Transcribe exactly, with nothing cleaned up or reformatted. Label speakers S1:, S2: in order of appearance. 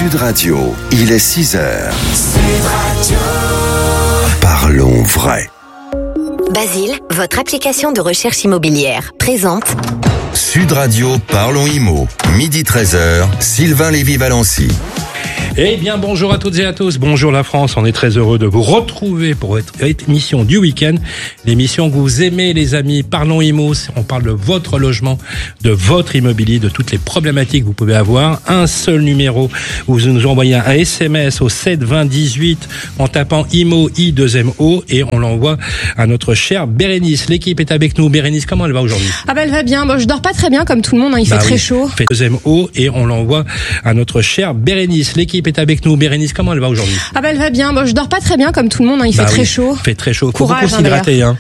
S1: Sud Radio, il est six heures. Sud Radio. Parlons vrai.
S2: Basile, votre application de recherche immobilière, présente
S1: Sud Radio, Parlons Immo. Midi treize heures, Sylvain Lévy-Valency.
S3: Eh bien, bonjour à toutes et à tous. Bonjour la France. On est très heureux de vous retrouver pour votre émission du week-end. L'émission que vous aimez, les amis. Parlons Immo. On parle de votre logement, de votre immobilier, de toutes les problématiques que vous pouvez avoir. Un seul numéro. Vous nous envoyez un S M S au sept vingt dix-huit en tapant Immo, I deux M O, et on l'envoie à notre chère Bérénice. L'équipe est avec nous. Bérénice, comment elle va aujourd'hui?
S4: Ah ben elle va bien. Bon, je dors pas très bien comme tout le monde. Hein. Il bah fait oui. très chaud.
S3: Fait deux M O et on l'envoie à notre chère Bérénice. L'équipe est avec nous. Bérénice, comment elle va aujourd'hui?
S4: Ah ben elle va bien. Bon, je dors pas très bien comme tout le monde. Hein. Il bah fait oui. très chaud.
S3: Il fait très chaud. Faut
S4: Courage,
S3: beaucoup s'hydrater. Hein,